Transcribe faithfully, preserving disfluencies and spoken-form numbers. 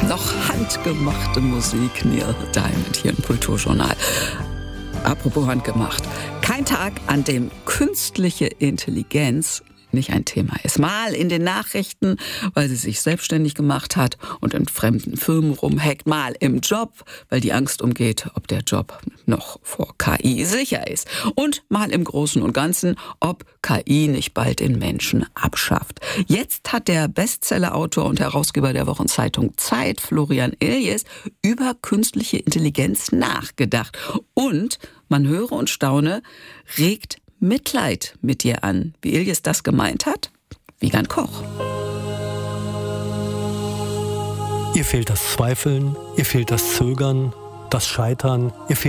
Noch handgemachte Musik, Neil Diamond hier im Kulturjournal. Apropos handgemacht. Kein Tag, an dem künstliche Intelligenz nicht ein Thema ist. Mal in den Nachrichten, weil sie sich selbstständig gemacht hat und in fremden Firmen rumhackt. Mal im Job, weil die Angst umgeht, ob der Job noch vor K I sicher ist. Und mal im Großen und Ganzen, ob K I nicht bald den Menschen abschafft. Jetzt hat der Bestsellerautor und Herausgeber der Wochenzeitung Zeit, Florian Iljes, über künstliche Intelligenz nachgedacht. Und, man höre und staune, regt Mitleid mit dir an. Wie Iljes das gemeint hat? Wiegand Koch. Ihr fehlt das Zweifeln, ihr fehlt das Zögern, das Scheitern, ihr fehlt